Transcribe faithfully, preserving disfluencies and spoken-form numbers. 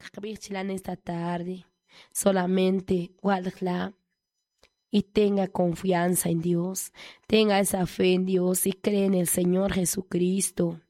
en esta tarde. Solamente guárdala y tenga confianza en Dios, tenga esa fe en Dios y cree en el Señor Jesucristo.